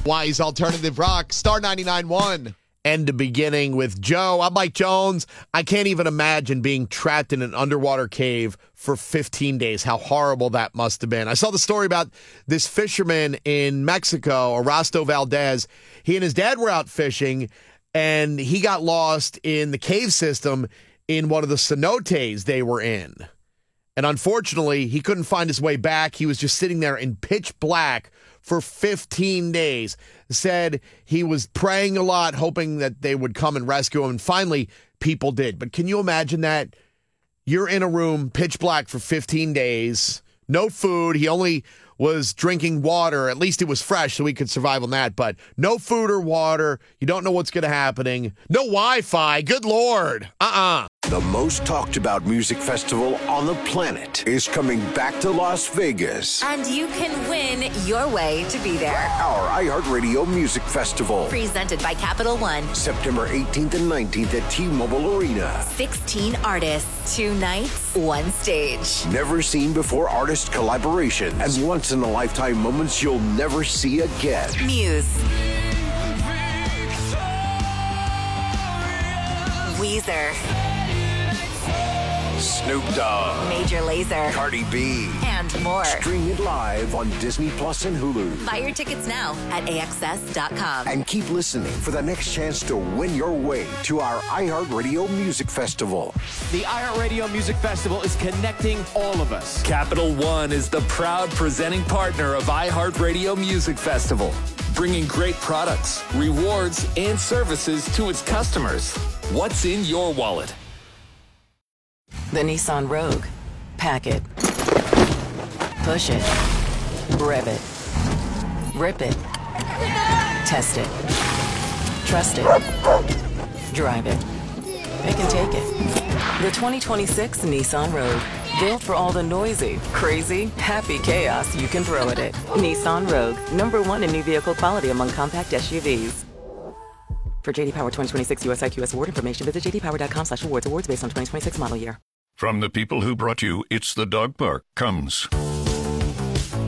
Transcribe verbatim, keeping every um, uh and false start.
Wise Alternative Rock, Star ninety-nine point one. And beginning with Joe. I'm Mike Jones. I can't even imagine being trapped in an underwater cave for fifteen days. How horrible that must have been. I saw the story about this fisherman in Mexico, Erasto Valdez. He and his dad were out fishing, and he got lost in the cave system in one of the cenotes they were in. And unfortunately, he couldn't find his way back. He was just sitting there in pitch black for fifteen days. Said he was praying a lot, hoping that they would come and rescue him. And finally, people did. But can you imagine that? You're in a room, pitch black for fifteen days, no food. He only was drinking water. At least it was fresh, so he could survive on that. But no food or water. You don't know what's going to happen. No Wi-Fi. Good Lord. Uh-uh. The most talked about music festival on the planet is coming back to Las Vegas. And you can win your way to be there. Our iHeartRadio Music Festival. Presented by Capital One. September eighteenth and nineteenth at T-Mobile Arena. sixteen artists, two nights, one stage. Never seen before artist collaborations and once-in-a-lifetime moments you'll never see again. Muse. Weezer. Snoop Dogg. Major Lazer. Cardi B. And more. Stream it live on Disney Plus and Hulu. Buy your tickets now at A X S dot com. And keep listening for the next chance to win your way to our iHeartRadio Music Festival. The iHeartRadio Music Festival is connecting all of us. Capital One is the proud presenting partner of iHeartRadio Music Festival, bringing great products, rewards, and services to its customers. What's in your wallet? The Nissan Rogue. Pack it. Push it. Rev it. Rip it. Test it. Trust it. Drive it. It can take it. The twenty twenty-six Nissan Rogue. Built for all the noisy, crazy, happy chaos you can throw at it. Nissan Rogue. Number one in new vehicle quality among compact S U Vs. For J D Power twenty twenty-six U S I Q S award information, visit j d power dot com slash awards. Awards based on twenty twenty-six model year. From the people who brought you It's the Dog Park comes